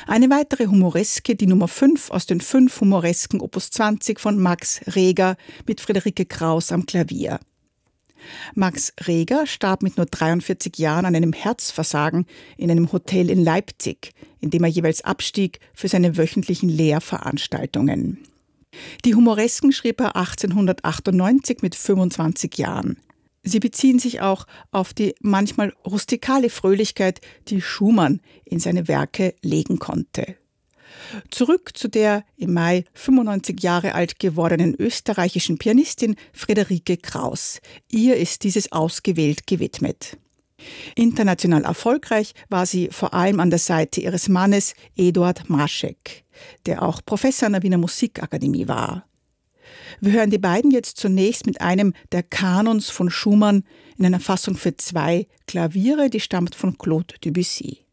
Eine weitere Humoreske, die Nummer 5 aus den 5 Humoresken Opus 20 von Max Reger mit Friederike Kraus am Klavier. Max Reger starb mit nur 43 Jahren an einem Herzversagen in einem Hotel in Leipzig, in dem er jeweils abstieg für seine wöchentlichen Lehrveranstaltungen. Die Humoresken schrieb er 1898 mit 25 Jahren. Sie beziehen sich auch auf die manchmal rustikale Fröhlichkeit, die Schumann in seine Werke legen konnte. Zurück zu der im Mai 95 Jahre alt gewordenen österreichischen Pianistin Friederike Kraus. Ihr ist dieses ausgewählt gewidmet. International erfolgreich war sie vor allem an der Seite ihres Mannes Eduard Marschek, der auch Professor an der Wiener Musikakademie war. Wir hören die beiden jetzt zunächst mit einem der Kanons von Schumann in einer Fassung für 2 Klaviere, die stammt von Claude Debussy.